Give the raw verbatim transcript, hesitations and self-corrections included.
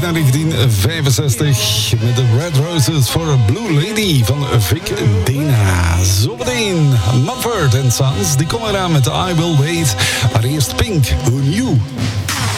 uit negentien vijfenzestig met de Red Roses for a Blue Lady van Vic Dana. Zometeen Mumford and Sons, die komen eraan met I Will Wait. Maar eerst Pink, Who Knew?